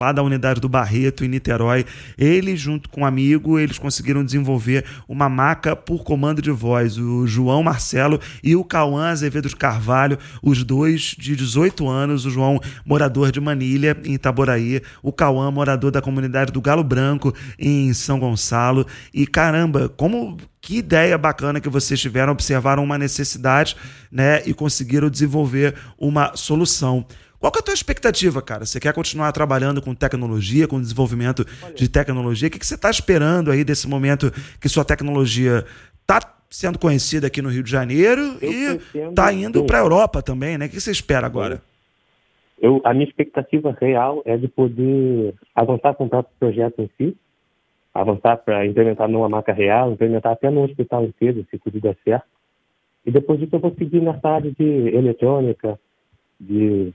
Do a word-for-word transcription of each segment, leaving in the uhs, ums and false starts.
lá da unidade do Barreto, em Niterói. Ele, junto com um amigo, eles conseguiram desenvolver uma maca por comando de voz. O João Marcelo e o Cauã Azevedo de Carvalho, os dois de dezoito anos, o João, morador de Manilha, em Itaboraí, o Cauã, morador da comunidade do Galo Branco, em São Gonçalo. E, caramba, como... que ideia bacana que vocês tiveram, observaram uma necessidade, né, e conseguiram desenvolver uma solução. Qual que é a tua expectativa, cara? Você quer continuar trabalhando com tecnologia, com desenvolvimento Olha. de tecnologia? O que, que você está esperando aí desse momento que sua tecnologia está sendo conhecida aqui no Rio de Janeiro Eu e está indo para a Europa também, né? O que você espera agora? Eu, a minha expectativa real é de poder avançar com o próprio projeto em si, avançar para implementar numa marca real, implementar até no hospital inteiro, se tudo der certo. E depois disso eu vou seguir nessa área de eletrônica, de,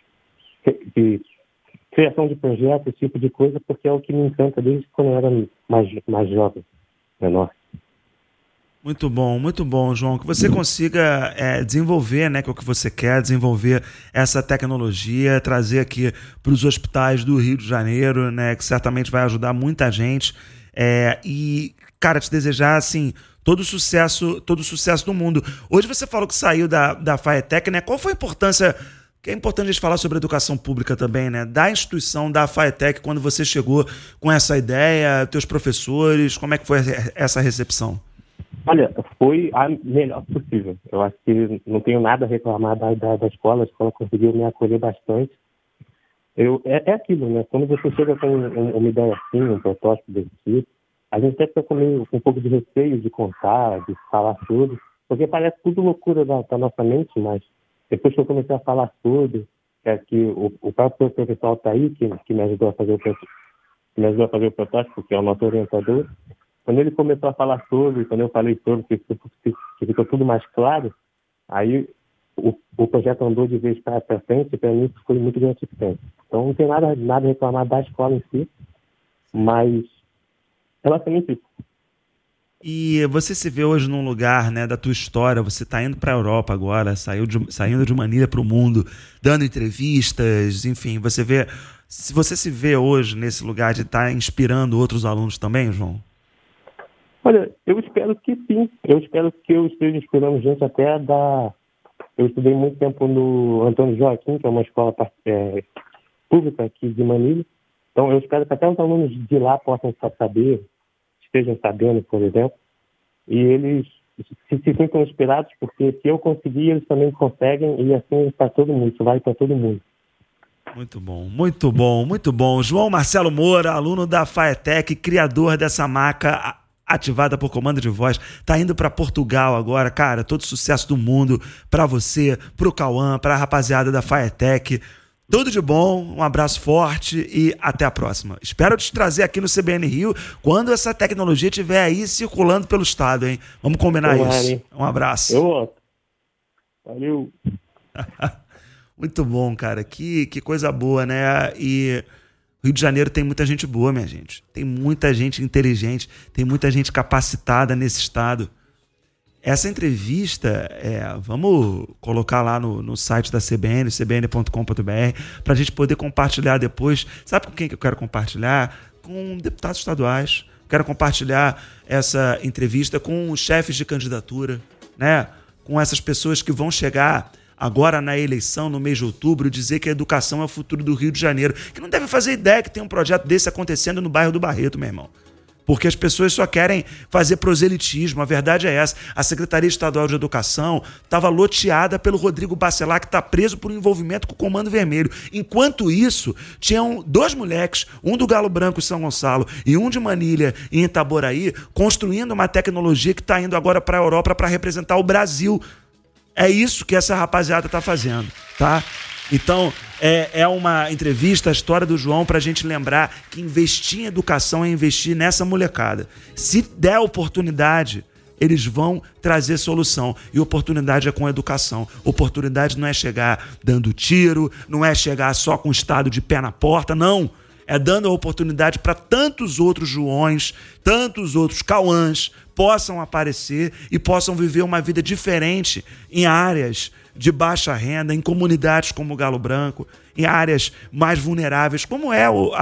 de criação de projetos, esse tipo de coisa, porque é o que me encanta desde quando eu era mais, mais jovem, menor. Muito bom, muito bom, João. Que você consiga é, desenvolver, né, que é o que você quer, desenvolver essa tecnologia, trazer aqui para os hospitais do Rio de Janeiro, né, que certamente vai ajudar muita gente. É, e, cara, te desejar, assim, todo o sucesso, todo o sucesso do mundo. Hoje você falou que saiu da, da FAETEC, né? Qual foi a importância... Que é importante a gente falar sobre a educação pública também, né? Da instituição, da FAETEC, quando você chegou com essa ideia, teus professores, como é que foi essa recepção? Olha, foi a melhor possível. Eu acho que não tenho nada a reclamar da, da, da escola. A escola conseguiu me acolher bastante. Eu, é, é aquilo, né? Quando você chega com um, uma ideia assim, um protótipo desse tipo, a gente até fica com, meio, com um pouco de receio de contar, de falar tudo, porque parece tudo loucura da, da nossa mente, mas depois que eu comecei a falar tudo, é que o, o próprio professor Altair, que, que me ajudou a fazer o que me ajudou a fazer o protótipo, que é o nosso orientador, quando ele começou a falar sobre, quando eu falei sobre, que, que, que ficou tudo mais claro, aí o, o projeto andou de vez para frente, e para mim isso foi muito gratificante. Então não tem nada, nada a reclamar da escola em si, mas ela tem isso. E você se vê hoje num lugar, né, da tua história, você está indo para a Europa agora, saiu de, saindo de Manilha para o mundo, dando entrevistas, enfim, você vê, se você se vê hoje nesse lugar de estar tá inspirando outros alunos também, João? Olha, eu espero que sim. Eu espero que eu esteja inspirando gente até da... Eu estudei muito tempo no Antônio Joaquim, que é uma escola é, pública aqui de Manilha. Então, eu espero que até os alunos de lá possam saber, estejam sabendo, por exemplo, e eles se, se sintam inspirados, porque se eu conseguir, eles também conseguem, e assim para todo mundo, isso vai para todo mundo. Muito bom, muito bom, muito bom. João Marcelo Moura, aluno da FAETEC, criador dessa maca ativada por comando de voz, tá indo para Portugal agora, cara, todo sucesso do mundo para você, pro Cauã, pra rapaziada da FAETEC. Tudo de bom, um abraço forte e até a próxima. Espero te trazer aqui no C B N Rio quando essa tecnologia estiver aí circulando pelo estado, hein? Vamos combinar Eu isso. Vale. Um abraço. Eu Valeu. Muito bom, cara. Que, que coisa boa, né? E Rio de Janeiro tem muita gente boa, minha gente. Tem muita gente inteligente, tem muita gente capacitada nesse estado. Essa entrevista, é, vamos colocar lá no, no site da C B N, c b n ponto com ponto b r, para a gente poder compartilhar depois. Sabe com quem que eu quero compartilhar? Com deputados estaduais. Quero compartilhar essa entrevista com os chefes de candidatura, né? Com essas pessoas que vão chegar agora na eleição, no mês de outubro, dizer que a educação é o futuro do Rio de Janeiro, que não deve fazer ideia que tem um projeto desse acontecendo no bairro do Barreto, meu irmão. Porque as pessoas só querem fazer proselitismo, a verdade é essa. A Secretaria Estadual de Educação estava loteada pelo Rodrigo Bacelar, que está preso por envolvimento com o Comando Vermelho. Enquanto isso, tinham dois moleques, um do Galo Branco em São Gonçalo e um de Manilha em Itaboraí, construindo uma tecnologia que está indo agora para a Europa para representar o Brasil. É isso que essa rapaziada está fazendo, tá? Então, é, é uma entrevista, a história do João, para a gente lembrar que investir em educação é investir nessa molecada. Se der oportunidade, eles vão trazer solução. E oportunidade é com educação. Oportunidade não é chegar dando tiro, não é chegar só com o estado de pé na porta, não. é dando a oportunidade para tantos outros Joões, tantos outros Cauãs possam aparecer e possam viver uma vida diferente em áreas de baixa renda, em comunidades como o Galo Branco, em áreas mais vulneráveis, como é